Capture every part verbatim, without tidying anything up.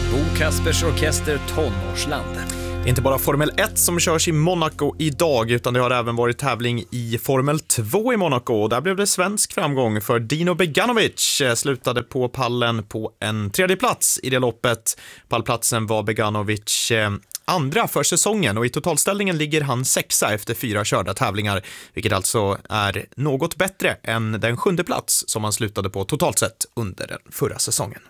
Bo Kaspers Orkester Tonårsland. Det är inte bara Formel ett som körs i Monaco idag, utan det har även varit tävling i Formel två i Monaco. Där blev det svensk framgång för Dino Beganovic. Slutade på pallen på en tredje plats i det loppet. Pallplatsen var Beganovic eh, andra för säsongen, och i totalställningen ligger han sexa efter fyra körda tävlingar, vilket alltså är något bättre än den sjunde plats som han slutade på totalt sett under den förra säsongen.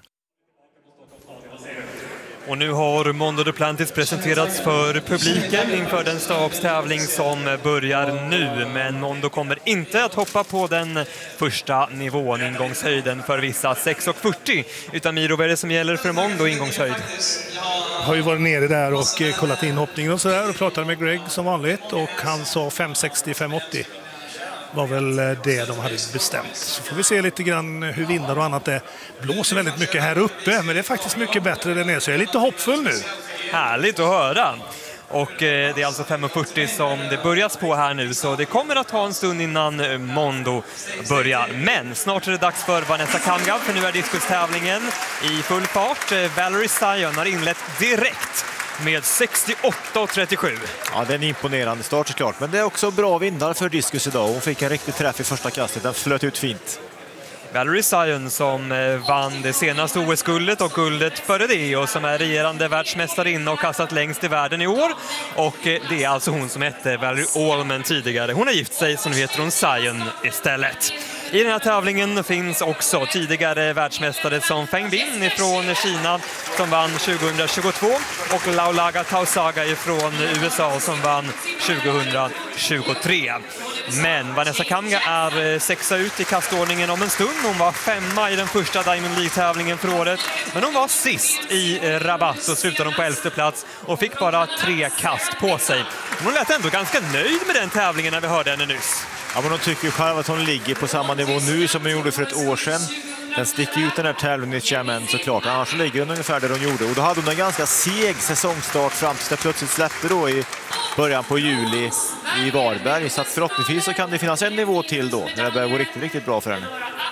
Och nu har Mondo Duplantis presenterats för publiken inför den stabstävling som börjar nu. Men Mondo kommer inte att hoppa på den första nivån, ingångshöjden för vissa sex komma fyrtio. Utan Miro, vad är det som gäller för Mondo ingångshöjd? Jag har ju varit nere där och kollat in hoppningen och sådär och pratade med Greg som vanligt. Och han sa fem sextio fem åttio. Var väl det de hade bestämt. Så får vi se lite grann hur vindar och annat är. Blåser väldigt mycket här uppe, men det är faktiskt mycket bättre där nere, så jag är lite hoppfull nu. Härligt att höra. Och eh, det är alltså fem fyrtio som det börjas på här nu, så det kommer att ta en stund innan Mondo börjar. Men snart är det dags för Vanessa Kamga, för nu är diskustävlingen i full fart. Valerie Sion har inlett direkt med sextioåtta trettiosju. Ja, det är en imponerande start såklart, men det är också bra vindar för diskus idag. Hon fick en riktig träff i första kastet, den flöt ut fint. Valerie Sion som vann det senaste O S-guldet och guldet före det, och som är regerande världsmästarinna och kastat längst i världen i år. Och det är alltså hon som hette Valerie Allman tidigare. Hon har gift sig, så nu heter hon Sion istället. I den här tävlingen finns också tidigare världsmästare som Feng Bin från Kina som vann tjugohundratjugotvå och Laulaga Tausaga från U S A som vann tjugohundratjugotre. Men Vanessa Kamga är sexa ut i kastordningen om en stund. Hon var femma i den första Diamond League-tävlingen för året, men hon var sist i Rabat och slutade hon på elfte plats och fick bara tre kast på sig. Hon lät ändå ganska nöjd med den tävlingen när vi hörde henne nyss. Ja, men hon tycker ju själv att hon ligger på samma nivå nu som hon gjorde för ett år sedan. Den sticker ut den här tävlingen i Xiamen såklart, annars ligger hon ungefär där hon gjorde. Och då hade hon en ganska seg säsongstart fram tills det plötsligt släppte då i början på juli i Varberg. Så att förhoppningsvis så kan det finnas en nivå till då, när det börjar gå riktigt, riktigt bra för henne.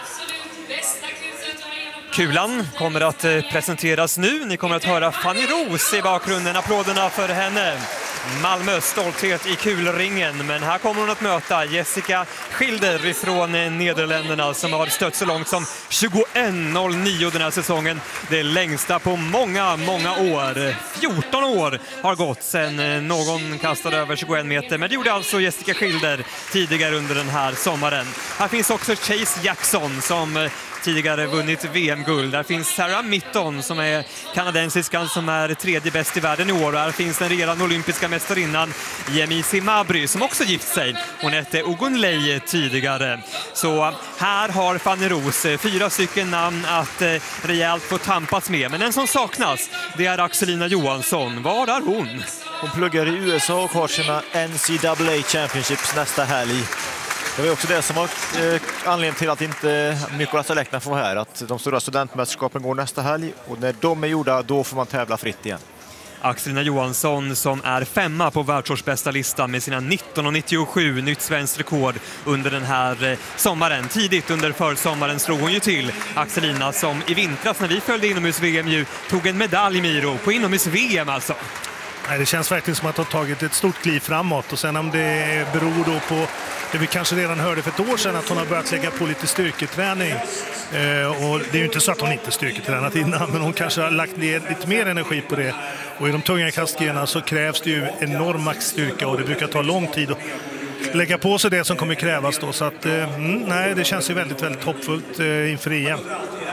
Kulan kommer att presenteras nu. Ni kommer att höra Fanny Ros i bakgrunden. Applåderna för henne. Malmös stolthet i kulringen, men här kommer hon att möta Jessica Schilder från Nederländerna som har stött så långt som tjugoett noll nio den här säsongen. Det är längsta på många, många år. fjorton år har gått sedan någon kastade över tjugoett meter, men det gjorde alltså Jessica Schilder tidigare under den här sommaren. Här finns också Chase Jackson som tidigare vunnit V M-guld. Där finns Sarah Mitton som är kanadensiskan som är tredje bäst i världen i år. Och här finns den redan olympiska mästarinnan Yemisi Mabry som också gift sig. Hon hette Ogunlei tidigare. Så här har Fanny Ros fyra stycken namn att eh, rejält få tampas med. Men en som saknas, det är Axelina Johansson. Var är hon? Hon pluggar i U S A och har sina N C double A Championships nästa helg. Det var också det som var eh, anledningen till att inte Nicolas Alekna får vara här. Att de stora studentmästerskapen går nästa helg, och när de är gjorda då får man tävla fritt igen. Axelina Johansson som är femma på världsårsbästa listan med sina nitton nittiosju, nytt svenskt rekord under den här sommaren. Tidigt under försommaren slog hon ju till Axelina som i vintras när vi följde inomhus-V M ju tog en medalj, Miro, på inomhus-V M alltså. Nej, det känns verkligen som att ha tagit ett stort kliv framåt, och sen om det beror då på det vi kanske redan hörde för ett år sedan, att hon har börjat lägga på lite styrketräning. Eh, och det är ju inte så att hon inte styrketränat innan, men hon kanske har lagt ner lite mer energi på det. Och i de tunga kastgrejerna så krävs det ju enorm maxstyrka, och det brukar ta lång tid att lägga på sig det som kommer krävas då. Så att, eh, nej, det känns ju väldigt, väldigt hoppfullt eh, inför E M.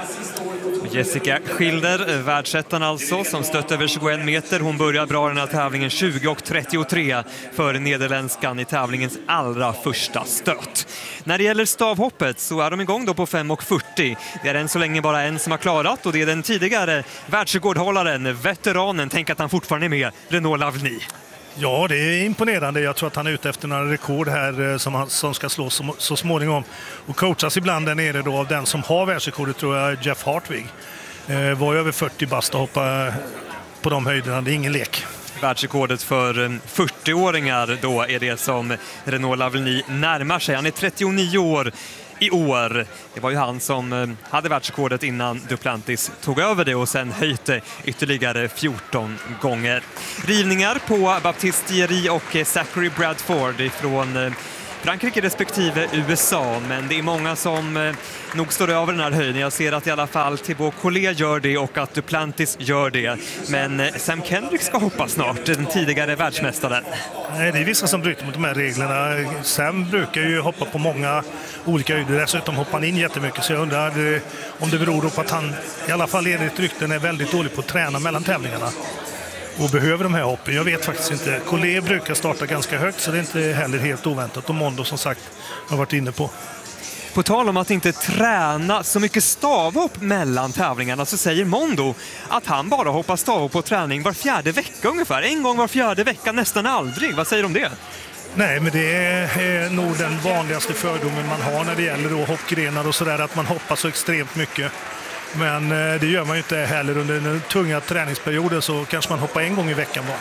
Jessica Schilder, världsettan alltså, som stött över tjugoett meter. Hon börjar bra den här tävlingen, tjugo trettiotre för nederländskan i tävlingens allra första stöt. När det gäller stavhoppet så är de igång då på fem fyrtio. Det är än så länge bara en som har klarat, och det är den tidigare världsrekordhållaren, veteranen, tänk att han fortfarande är med, Renaud Lavny. Ja, det är imponerande. Jag tror att han är ute efter några rekord här som, han, som ska slås så, så småningom. Och coachas ibland där nere då av den som har världsrekordet, tror jag, Jeff Hartwig. Eh, var ju över fyrtio bast och hoppa på de höjderna. Det är ingen lek. Världsrekordet för fyrtioåringar då är det som Renaud Lavny närmar sig. Han är trettionio år i år. Det var ju han som hade världsrekordet innan Duplantis tog över det och sen höjde ytterligare fjorton gånger. Rivningar på Baptiste Thierry och Zachary Bradford ifrån Frankrike respektive U S A, men det är många som eh, nog står över den här höjningen. Jag ser att i alla fall Thibaut Collet gör det och att Duplantis gör det. Men eh, Sam Kendrick ska hoppa snart, den tidigare världsmästaren. Nej, det är vissa som bryter mot de här reglerna. Sam brukar ju hoppa på många olika höjder. Dessutom hoppar han in jättemycket, så jag undrar eh, om det beror på att han i alla fall enligt rykten är väldigt dålig på att träna mellan tävlingarna och behöver de här hoppen. Jag vet faktiskt inte. Collet brukar starta ganska högt, så det är inte heller helt oväntat. Och Mondo, som sagt, har varit inne på. På tal om att inte träna så mycket stavhopp mellan tävlingarna, så säger Mondo att han bara hoppar stavhopp på träning var fjärde vecka ungefär. En gång var fjärde vecka, nästan aldrig. Vad säger du om det? Nej, men det är nog den vanligaste fördomen man har när det gäller då hoppgrenar och sådär, att man hoppar så extremt mycket. Men det gör man ju inte heller under den tunga träningsperioden, så kanske man hoppar en gång i veckan bara.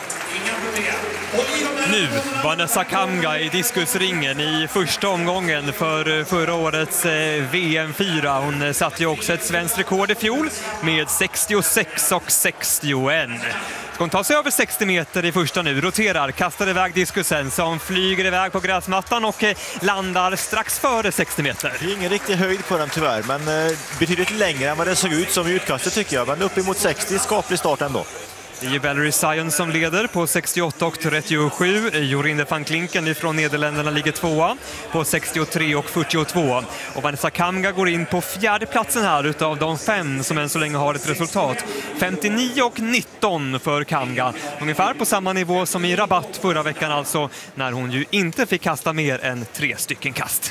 Nu Vanessa Kamga i diskusringen i första omgången för förra årets V M fyra. Hon satte ju också ett svenskt rekord i fjol med sextiosex och sextioen. Ska hon ta sig över sextio meter i första nu, roterar, kastar iväg diskusen som flyger iväg på gräsmattan och landar strax före sextio meter. Det är ingen riktig höjd på den tyvärr, men eh, betydligt längre än vad det såg ut som i utkastet tycker jag. Men uppemot sextio, skaplig start ändå. Det är ju Valerie Sion som leder på sextioåtta och trettiosju. Jorinde van Klinken från Nederländerna ligger tvåa på sextiotre och fyrtiotvå. Och Vanessa Kamga går in på fjärde platsen här utav de fem som än så länge har ett resultat. femtionio och nitton för Kamga. Ungefär på samma nivå som i Rabat förra veckan alltså, när hon ju inte fick kasta mer än tre stycken kast.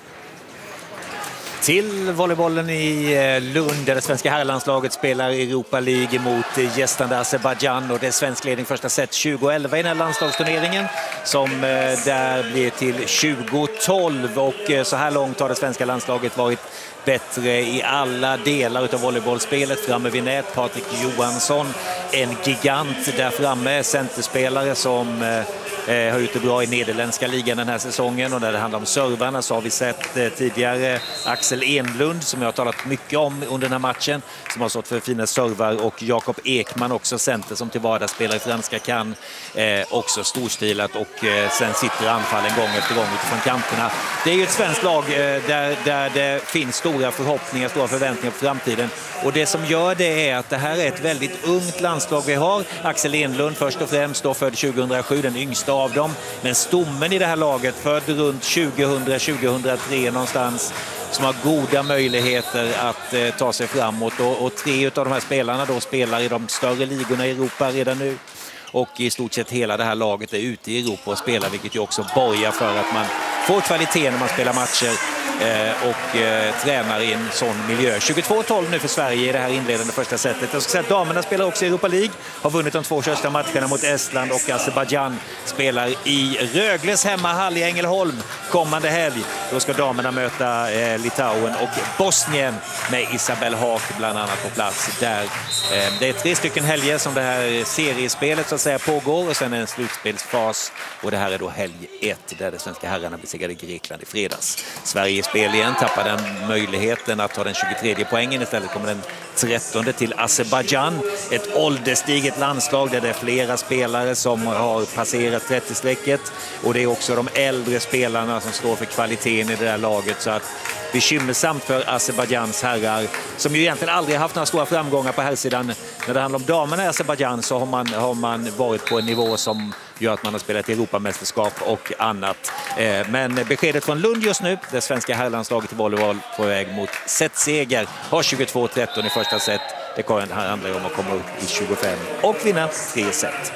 Till volleybollen i Lund där det svenska herrlandslaget spelar Europa League mot gästande Azerbaijan, och det är svensk ledning första set tjugo elva i den här landslagsturneringen som där blir till tjugo tolv, och så här långt har det svenska landslaget varit bättre i alla delar av volleybollspelet. Framme vid nät, Patrik Johansson, en gigant där framme, centerspelare som eh, har gjort det bra i nederländska ligan den här säsongen. Och när det handlar om servarna så har vi sett eh, tidigare Axel Enlund, som jag har talat mycket om under den här matchen, som har stått för fina servar, och Jakob Ekman också, center som till vardags spelar i franska kan, eh, också storstilat, och eh, sen sitter anfallen gång efter gång utifrån kanterna. Det är ju ett svenskt lag eh, där, där det finns stora förhoppningar, stora förväntningar på framtiden, och det som gör det är att det här är ett väldigt ungt landslag vi har. Axel Enlund först och främst då, född tjugohundrasju, den yngsta av dem, men stommen i det här laget född runt tjugohundra tjugohundratre någonstans, som har goda möjligheter att eh, ta sig framåt, och, och tre av de här spelarna då spelar i de större ligorna i Europa redan nu, och i stort sett hela det här laget är ute i Europa och spelar, vilket ju också borgar för att man får kvalitet när man spelar matcher eh, och eh, tränar i en sån miljö. tjugotvå tolv nu för Sverige i det här inledande första setet. Jag ska säga att damerna spelar också i Europa League, har vunnit de två första matcherna mot Estland, och Azerbaijan spelar i Rögles hemmahall i Ängelholm kommande helg. Då ska damerna möta eh, Litauen och Bosnien med Isabel Haak bland annat på plats där. Eh, det är tre stycken helger som det här seriespelet så att säga pågår, och sen en slutspelsfas, och det här är då helg ett där de svenska herrarna besegrade Grekland i fredags. Sverige i spel igen, tappar den möjligheten att ta den tjugotredje poängen, istället kommer den trettonde till Azerbaijan, ett ålderstiget landslag där det är flera spelare som har passerat trettio-strecket, och det är också de äldre spelarna som står för kvaliteten i det där laget, så att bekymmersamt för Azerbajans herrar, som ju egentligen aldrig haft några stora framgångar på herrsidan. När det handlar om damerna i Azerbaijan så har man, har man varit på en nivå som gör att man har spelat i Europamästerskap och annat. Eh, men beskedet från Lund just nu, det svenska herrlandslaget i volleyboll på väg mot setseger, har tjugotvå tretton i första set. Det handlar om att komma upp i tjugofem och vinna tre set.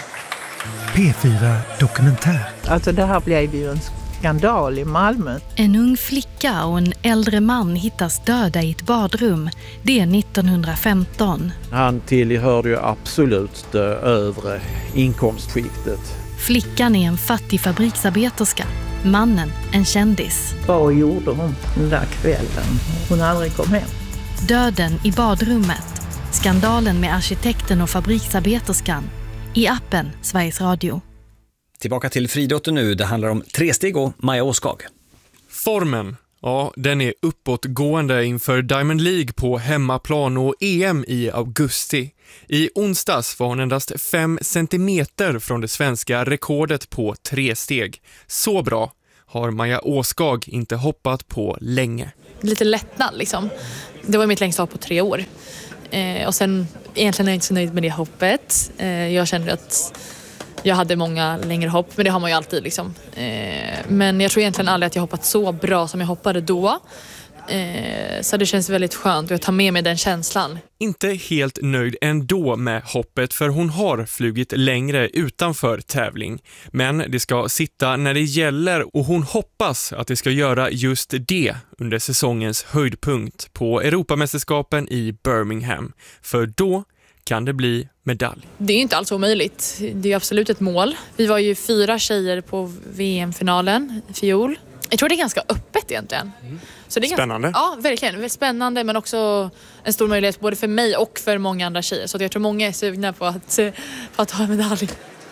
P fyra Dokumentär. Alltså det här blev ju en skandal i Malmö. En ung flicka och en äldre man hittas döda i ett badrum. Det är nittonhundrafemton. Han tillhörde ju absolut det övre inkomstskiktet. Flickan är en fattig fabriksarbeterska. Mannen en kändis. Vad gjorde hon den där kvällen? Hon aldrig kom hem. Döden i badrummet. Skandalen med arkitekten och fabriksarbeterskan. I appen Sveriges Radio. Tillbaka till friidrotten nu. Det handlar om tresteg och Maja Åskag. Formen Ja, den är uppåtgående inför Diamond League på hemmaplan och E M i augusti. I onsdags var hon endast fem centimeter från det svenska rekordet på tre steg. Så bra har Maja Åskag inte hoppat på länge. Lite lättnad liksom. Det var mitt längsta hopp på tre år. Eh, och sen egentligen är jag inte så nöjd med det hoppet. Eh, jag kände att jag hade många längre hopp, men det har man ju alltid liksom. Eh, men jag tror egentligen aldrig att jag hoppat så bra som jag hoppade då. Eh, så det känns väldigt skönt och jag tar med mig den känslan. Inte helt nöjd ändå med hoppet, för hon har flugit längre utanför tävling. Men det ska sitta när det gäller och hon hoppas att det ska göra just det under säsongens höjdpunkt på Europamästerskapen i Birmingham. För då kan det bli medalj. Det är ju inte alls omöjligt. Det är absolut ett mål. Vi var ju fyra tjejer på V M-finalen i fjol. Jag tror det är ganska öppet egentligen. Mm. Så det är spännande. Ganska, ja, verkligen. Väldigt spännande, men också en stor möjlighet både för mig och för många andra tjejer. Så jag tror många är sugna på att, på att ha en medalj.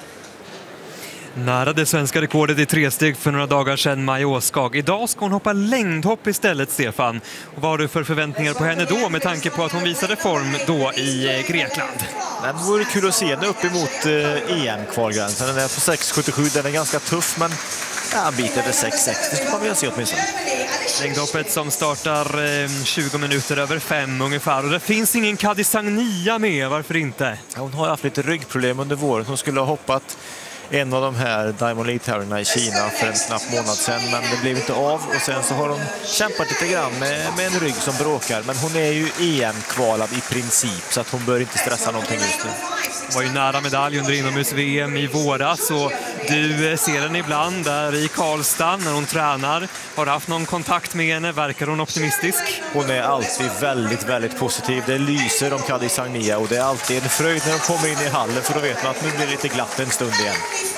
Nära det svenska rekordet i tresteg för några dagar sedan, Maja Åskag. Idag ska hon hoppa längdhopp istället, Stefan. Och vad har du för förväntningar på henne då med tanke på att hon visade form då i Grekland? Det vore kul att se henne upp emot E M-kvalgränsen. Den är på sex sjuttiosju, den är ganska tuff, men ja, en bit över sex sextio ska man väl se åtminstone. Längdhoppet som startar tjugo minuter över fem ungefär. Och det finns ingen Kadi Sagnia med, varför inte? Ja, hon har haft lite ryggproblem under våren. Hon skulle ha hoppat en av de här Diamond League-tävlingarna i Kina för en knapp månad sedan, men det blev inte av. Och sen så har hon kämpat lite grann med, med en rygg som bråkar. Men hon är ju E M-kvalad i princip, så att hon bör inte stressa någonting just nu. Hon var ju nära medalj under inomhus-V M i våras, och du ser henne ibland där i Karlstad när hon tränar. Har du haft någon kontakt med henne? Verkar hon optimistisk? Hon är alltid väldigt, väldigt positiv. Det lyser om Kadi Sagnia och det är alltid en fröjd när hon kommer in i hallen, för då vet man att nu blir det lite glatt en stund igen.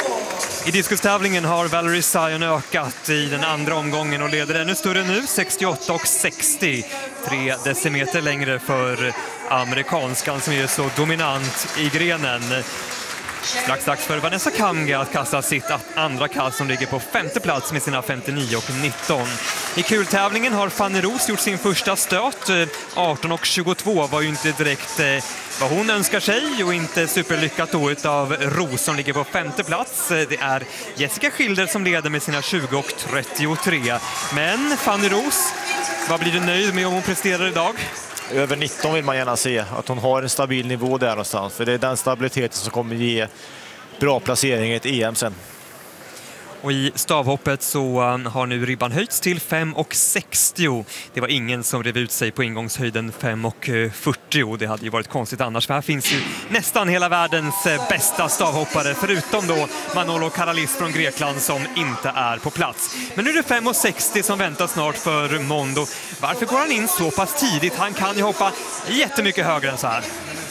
I diskustävlingen har Valerie Sion ökat i den andra omgången och leder ännu större nu, sextioåtta och sextio. Tre decimeter längre för amerikanskan som är så dominant i grenen. Strax dags för Vanessa Kamga att kasta sitt andra kast som ligger på femte plats med sina femtionio och nitton. I kultävlingen har Fanny Roos gjort sin första stöt. arton och tjugotvå var ju inte direkt eh, vad hon önskar sig och inte superlyckat då utav Roos som ligger på femte plats. Det är Jessica Schilder som leder med sina tjugo och trettiotre. Men Fanny Roos, vad blir du nöjd med om hon presterar idag? Över nitton vill man gärna se, att hon har en stabil nivå där någonstans. För det är den stabiliteten som kommer ge bra placering i ett E M sen. Och i stavhoppet så har nu ribban höjts till fem och sextio. Det var ingen som rev ut sig på ingångshöjden fem och fyrtio. Det hade ju varit konstigt annars, för här finns ju nästan hela världens bästa stavhoppare, förutom då Manolo Karalis från Grekland som inte är på plats. Men nu är det fem och sextio som väntar snart för Mondo. Varför går han in så pass tidigt? Han kan ju hoppa jättemycket högre än så här.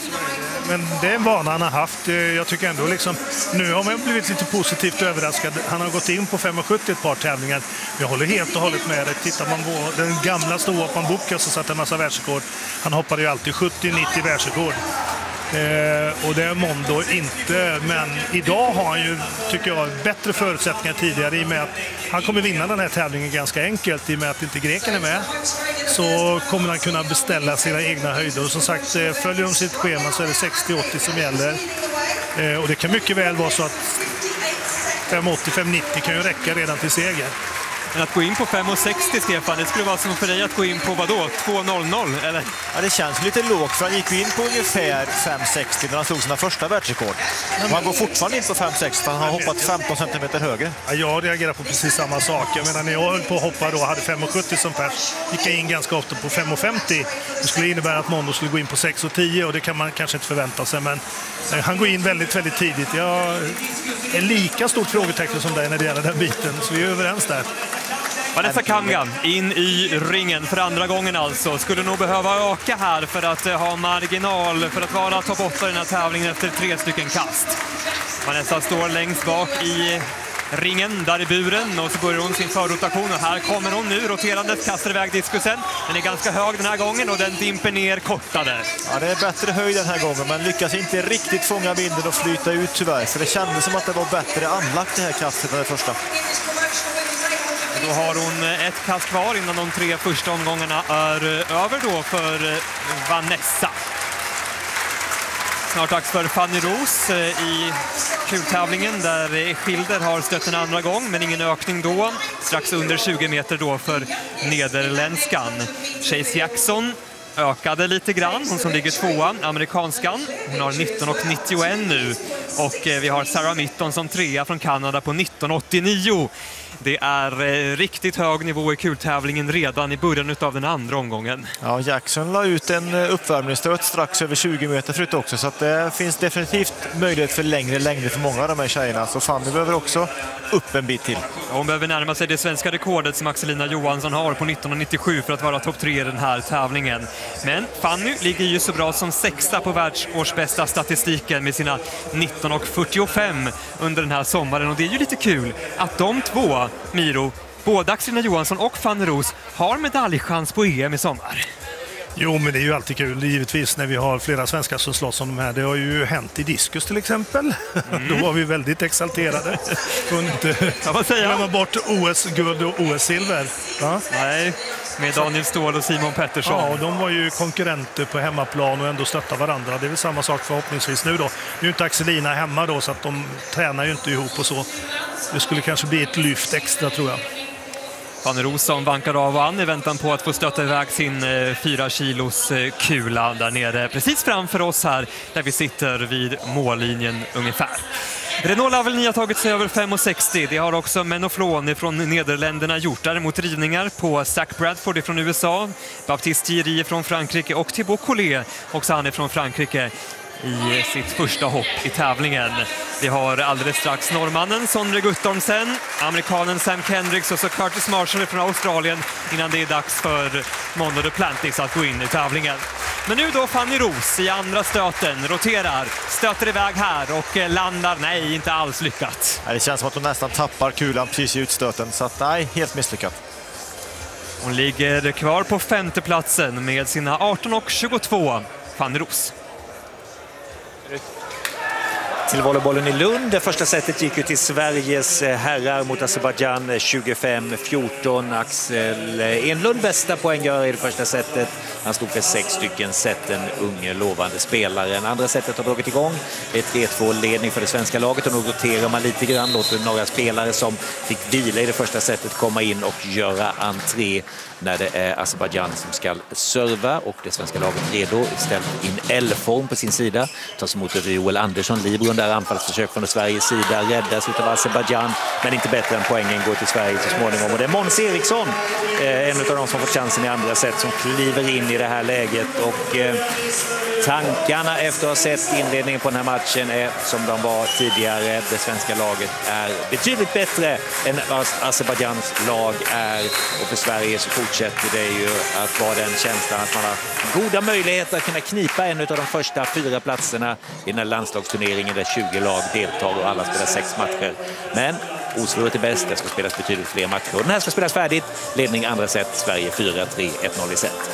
Men det är en vana han har haft. Jag tycker ändå liksom, nu har man blivit lite positivt överraskad. Han har gått in på fem och sjuttio ett par tävlingar. Jag håller helt och hållet med det. Tittar man på den gamla ståhopparen Bucca så satt en massa världsrekord. Han hoppade ju alltid sjuttio nittio världsrekord. Eh, och det är Mondo inte, men idag har han ju, tycker jag, bättre förutsättningar tidigare i och med att han kommer vinna den här tävlingen ganska enkelt. I och med att inte greken är med så kommer han kunna beställa sina egna höjder. Och som sagt, följer de sitt schema så är det sextio åttio som gäller. Eh, och det kan mycket väl vara så att fem åttio fem nittio kan ju räcka redan till seger. Men att gå in på fem och sextio, Stefan, det skulle vara som för dig att gå in på vad då? två noll noll, eller? Ja, det känns lite lågt, för han gick in på ungefär fem sextio när han slog sina första världsrekord. Men han går fortfarande in på fem sextio, han har hoppat femton centimeter högre. Ja, jag reagerar på precis samma sak. Jag menar, när jag höll på att hoppa då, hade fem sjuttio som pers, gick jag in ganska ofta på fem femtio. Det skulle innebära att Mondo skulle gå in på sex tio och det kan man kanske inte förvänta sig. Men eh, han går in väldigt, väldigt tidigt. Jag är lika stort frågetecken som dig när det gäller den biten, så vi är överens där. Vanessa Kamga in i ringen för andra gången alltså. Skulle nog behöva öka här för att ha marginal för att vara topp åtta i den här tävlingen efter tre stycken kast. Vanessa står längst bak i ringen där i buren och så börjar hon sin förrotation och här kommer hon nu roterandes, kastar iväg diskusen. Den är ganska hög den här gången och den dimper ner kortare. Ja, det är bättre höjd den här gången, men lyckas inte riktigt fånga vinden och flyta ut tyvärr. För det kändes som att det var bättre anlagt det här kastet än det första. Då har hon ett kast kvar innan de tre första omgångarna är över då för Vanessa. Snart dags för Fanny Roos i kultävlingen där Schilder har stött en andra gång men ingen ökning då. Strax under tjugo meter då för nederländskan. Chase Jackson ökade lite grann, hon som ligger tvåa, amerikanskan. Hon har nitton nittioett nu och vi har Sarah Mitton som trea från Kanada på nitton åttionio. Det är eh, riktigt hög nivå i kultävlingen redan i början av den andra omgången. Ja, Jackson la ut en uppvärmningsstöt strax över tjugo meter förut också, så att det finns definitivt möjlighet för längre längder för många av de här tjejerna. Så Fanny behöver också upp en bit till. Hon behöver närma sig det svenska rekordet som Axelina Johansson har på nitton nittiosju för att vara topp tre i den här tävlingen. Men Fanny ligger ju så bra som sexa på världsårsbästa statistiken med sina nitton fyrtiofem under den här sommaren. Och det är ju lite kul att de två, Miro, både Axelina Johansson och Fanny Roos, har medaljchans på E M i sommar. Jo, men det är ju alltid kul, givetvis, när vi har flera svenskar som slåss om de här. Det har ju hänt i diskus till exempel. Mm. Då var vi väldigt exalterade. Och inte glömma bort O S-guld och O S-silver. Ja? Nej, med Daniel Ståhl och Simon Pettersson. Ja, och de var ju konkurrenter på hemmaplan och ändå stöttar varandra. Det är väl samma sak förhoppningsvis nu då. Nu är inte Axelina hemma då, så att de tränar ju inte ihop och så. Det skulle kanske bli ett lyft extra, tror jag. Fanny Roos som vankar av och an i väntan på att få stötta iväg sin eh, fyra kilos eh, kula där nere precis framför oss här där vi sitter vid mållinjen ungefär. Renault Lavelny har tagit sig över fem sextio. Det har också Menoflon från Nederländerna gjort. Däremot rivningar på Zach Bradford från U S A, Baptiste Thierry från Frankrike och Thibaut Collet, också han är från Frankrike, i sitt första hopp i tävlingen. Vi har alldeles strax norrmannen Sondre Guttormsen, amerikanen Sam Kendricks och så Curtis Marshall från Australien innan det är dags för Mondo Duplantis att gå in i tävlingen. Men nu då Fanny Roos i andra stöten, roterar, stöter iväg här och landar, nej, inte alls lyckat. Det känns som att hon nästan tappar kulan precis i utstöten, så att nej, helt misslyckat. Hon ligger kvar på femteplatsen med sina arton tjugotvå, Fanny Roos. Till volleybollen i Lund. Det första setet gick ju till Sveriges herrar mot Azerbaijan tjugofem fjorton. Axel Enlund bästa poänggörare i det första setet. Han stod för sex stycken set, en unge lovande spelare. Andra setet har dragit igång. Det är tre två-ledning för det svenska laget och nu roterar man lite grann. Låter några spelare som fick vila i det första setet komma in och göra entré när det är Azerbaijan som ska serva, och det svenska laget redo, ställt in L-form på sin sida. Tas emot av Joel Andersson, Libro, där anfallsförsök från Sveriges sida räddas utav Azerbaijan, men inte bättre än poängen går till Sverige så småningom. Och det är Måns Eriksson, eh, en av de som fått chansen i andra set, som kliver in i det här läget. Och eh, tankarna efter att ha sett inledningen på den här matchen är som de var tidigare. Det svenska laget är betydligt bättre än Azerbajans lag är, och för Sverige så fortsätter det ju att vara den känslan att man har goda möjligheter att kunna knipa en av de första fyra platserna i den här landslagsturneringen där tjugo lag deltar och alla spelar sex matcher. Men osvuret är bäst, det ska spelas betydligt fler matcher. Och den här ska spelas färdigt. Ledning andra set, Sverige fyra tre ett noll i set.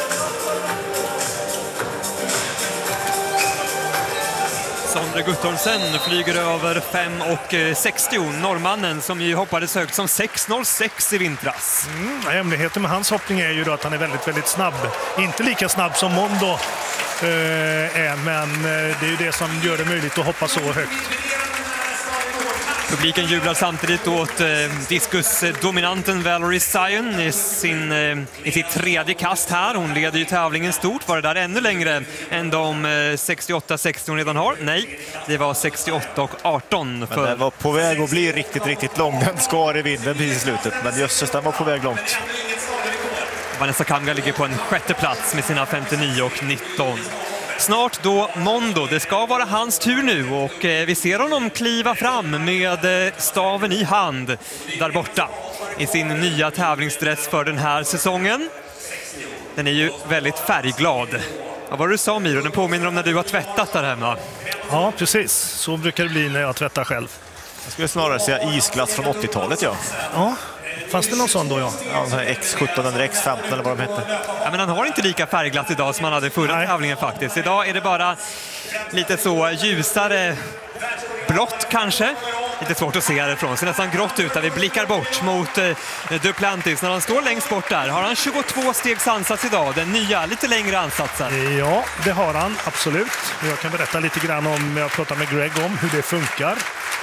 Sondre Guttormsen flyger över fem sextio. Norrmannen som ju hoppades högt som sex noll sex i vintras. Mm, hemligheten med hans hoppning är ju då att han är väldigt, väldigt snabb. Inte lika snabb som Mondo eh, är, men det är ju det som gör det möjligt att hoppa så högt. Publiken jublar samtidigt åt eh, diskusdominanten Valerie Sion i, sin, eh, i sitt tredje kast här. Hon leder ju tävlingen stort. Var det där ännu längre än de eh, sextioåtta sextio hon redan har? Nej, det var sextioåtta arton. För... Men den var på väg att bli riktigt, riktigt lång. Den skar i vinden precis i slutet, men jösses, den var på väg långt. Vanessa Kanga ligger på en sjätte plats med sina femtionio nitton. Snart då Mondo. Det ska vara hans tur nu och eh, vi ser honom kliva fram med eh, staven i hand där borta i sin nya tävlingsdress för den här säsongen. Den är ju väldigt färgglad. Vad var det du sa, Miro? Den påminner om när du har tvättat där hemma. Ja, precis. Så brukar det bli när jag tvättar själv. Jag skulle snarare säga isglass från åttiotalet, ja. Ja. Fanns det någon sån då, ja? Ja, X sjutton eller X femton eller vad de hette. Ja, men han har inte lika färgglatt idag som han hade förra Nej. tävlingen faktiskt. Idag är det bara lite så ljusare blått kanske. lite svårt att se härifrån. Ser nästan grått ut där vi blickar bort mot eh, Duplantis. När han står längst bort där har han tjugotvå stegs ansats idag. Den nya, lite längre ansatsen. Ja, det har han, absolut. Jag kan berätta lite grann om, jag pratar med Greg om hur det funkar.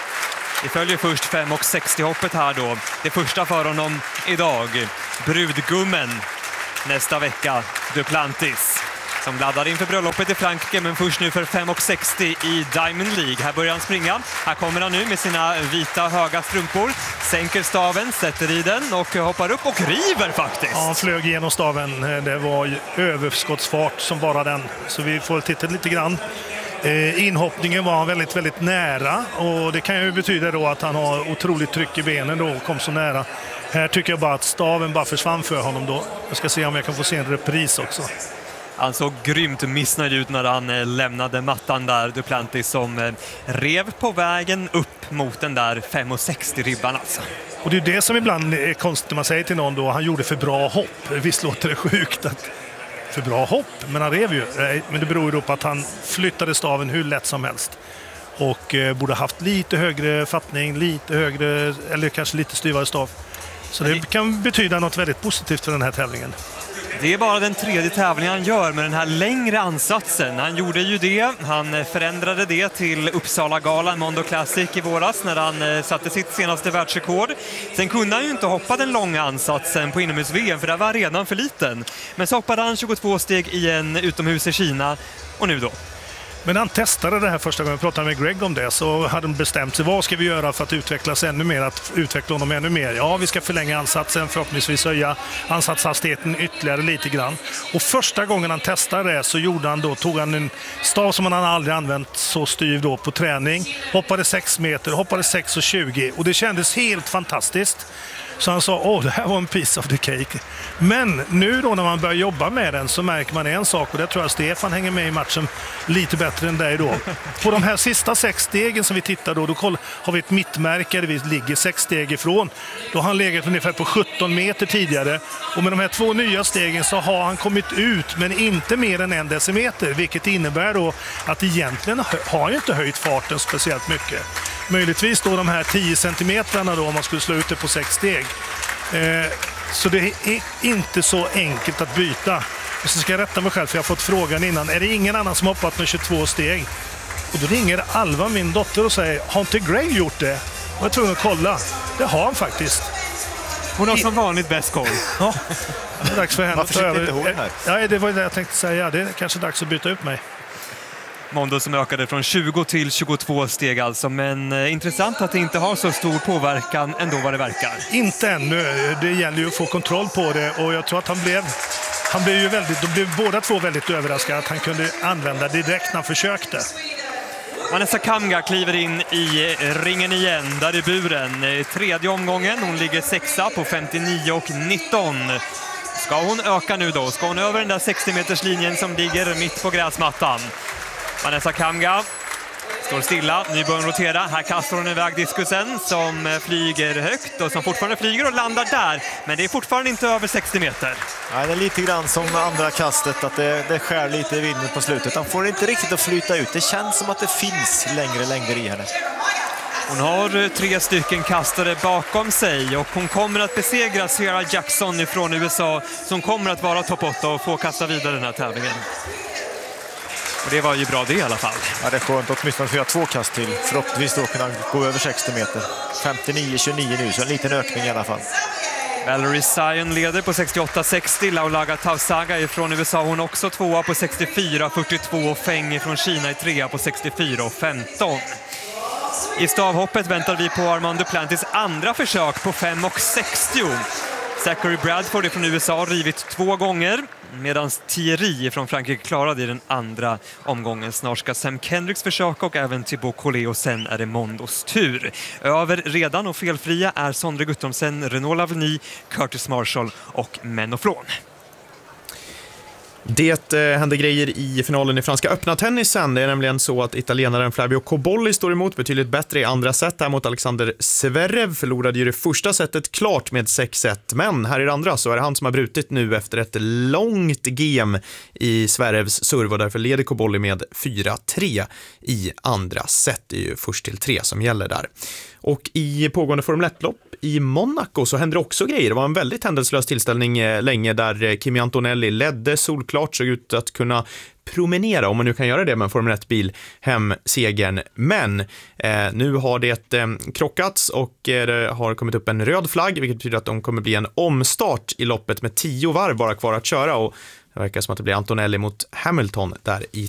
Vi följer först fem och sextio hoppet här då. Det första för honom idag. Brudgummen nästa vecka, Duplantis. Som laddar inför bröllopet i Frankrike, men först nu för fem och sextio i Diamond League. Här börjar han springa. Här kommer han nu med sina vita höga strumpor. Sänker staven, sätter i den och hoppar upp och river faktiskt. Ja, han flög igenom staven. Det var överskottsfart som bara den. Så vi får titta lite grann. Eh, inhoppningen var väldigt, väldigt nära. Och det kan ju betyda då att han har otroligt tryck i benen då och kom så nära. Här tycker jag bara att staven bara försvann för honom då. Jag ska se om jag kan få se en repris också. Han såg grymt missnöjd ut när han eh, lämnade mattan där, Duplantis, som eh, rev på vägen upp mot den där fem och sextio ribban alltså. Och det är det som ibland är konstigt, man säger till någon då, han gjorde för bra hopp. Visst låter det sjukt att för bra hopp, men han rev ju. Men det beror ju då på att han flyttade staven hur lätt som helst. Och eh, borde haft lite högre fattning, lite högre, eller kanske lite styvare stav. Så det kan betyda något väldigt positivt för den här tävlingen. Det är bara den tredje tävlingen han gör med den här längre ansatsen. Han gjorde ju det, han förändrade det till Uppsala-galan Mondo Classic i våras när han satte sitt senaste världsrekord. Sen kunde han ju inte hoppa den långa ansatsen på inomhus-V M för det var redan för liten. Men så hoppade han tjugotvå steg i en utomhus i Kina och nu då. Men han testade det här första gången, jag pratade med Greg om det, så hade han bestämt sig, vad ska vi göra för att utvecklas ännu mer, att utveckla honom ännu mer? Ja, vi ska förlänga ansatsen, förhoppningsvis höja ansatshastigheten ytterligare lite grann. Och första gången han testade det så gjorde han då, tog han en stav som han aldrig använt så styv då på träning, hoppade sex meter, hoppade sex och tjugo och det kändes helt fantastiskt. Så han sa, åh, det här var en piece of the cake. Men nu då när man börjar jobba med den så märker man en sak, och det tror jag Stefan hänger med i matchen lite bättre än dig då. På de här sista sex stegen som vi tittar då, då har vi ett mittmärke där vi ligger sex steg ifrån. Då har han legat ungefär på sjutton meter tidigare. Och med de här två nya stegen så har han kommit ut, men inte mer än en decimeter. Vilket innebär då att egentligen har han inte höjt farten speciellt mycket. Möjligtvis då de här tio centimeterna då om man skulle slå ut det på sex steg. Eh, så det är inte så enkelt att byta. Och så ska jag rätta mig själv för jag har fått frågan innan. Är det ingen annan som hoppat med tjugotvå steg? Och då ringer Alva, min dotter, och säger, har inte Greg gjort det? Och jag är tvungen att kolla. Det har han faktiskt. Hon har som vanligt bäst koll. Ja, det är dags för henne. Varför sitter inte hon här? Ja, det var det jag tänkte säga. Det är kanske dags att byta ut mig. Mondo som ökade från tjugo till tjugotvå steg alltså, men eh, intressant att det inte har så stor påverkan ändå vad det verkar. Inte ännu, det gäller ju att få kontroll på det och jag tror att han blev, han blev ju väldigt, de blev båda två väldigt överraskade att han kunde använda direkt när han försökte. Vanessa Kamga kliver in i ringen igen, där i buren. Tredje omgången, hon ligger sexa på femtionio och nitton. Ska hon öka nu då? Ska hon över den där sextio meters linjen som ligger mitt på gräsmattan? Vanessa Kamga står stilla, nu börjar hon rotera. Här kastar hon iväg diskusen som flyger högt och som fortfarande flyger och landar där. Men det är fortfarande inte över sextio meter. Nej, det är lite grann som andra kastet, att det, det skär lite i vinden på slutet. Han får inte riktigt att flyta ut. Det känns som att det finns längre längder i henne. Hon har tre stycken kastare bakom sig och hon kommer att besegra Sierra Jackson från U S A som kommer att vara topp åtta och få kasta vidare den här tävlingen. Och det var ju bra det i alla fall. Ja, det är skönt att åtminstone få göra två kast till. Förhoppningsvis då kunna gå över sextio meter. femtionio tjugonio nu, så en liten ökning i alla fall. Valerie Sion leder på sextioåtta sextio. Laulaga Tausaga från U S A, hon också tvåa på sextiofyra fyrtiotvå. Och Feng från Kina är trea på sextiofyra femton. I stavhoppet väntar vi på Armand Duplantis andra försök på fem sextio. Zachary Bradford från U S A har rivit två gånger, medan Thierry från Frankrike klarade i den andra omgången. Snart ska Sam Kendricks försöka och även Thibaut Collet, och sen är det Mondos tur. Över redan och felfria är Sondre Guttormsen, Renaud Lavigny, Curtis Marshall och Menoflon. Det eh, händer grejer i finalen i franska öppna tennisen. Det är nämligen så att italienaren Flavio Cobolli står emot betydligt bättre i andra set. Här mot Alexander Zverev förlorade ju det första setet klart med sex ett. Men här i det andra så är det han som har brutit nu efter ett långt game i Zverevs serv. Och därför leder Cobolli med fyra tre i andra set. Det är ju först till tre som gäller där. Och i pågående Formel ett-lopp i Monaco så hände det också grejer. Det var en väldigt händelselös tillställning eh, länge där eh, Kimi Antonelli ledde solklart, såg ut att kunna promenera, om man nu kan göra det med en Formel ett-bil, hem segern. Men eh, nu har det eh, krockats och eh, det har kommit upp en röd flagg, vilket betyder att de kommer bli en omstart i loppet med tio varv bara kvar att köra, och det verkar som att det blir Antonelli mot Hamilton där i